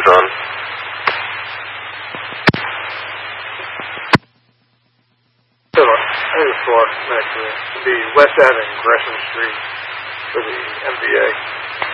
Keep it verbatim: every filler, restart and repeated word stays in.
he's on. So, I have a floor, actually. It'd be West Avenue, Gresham Street, for the M V A.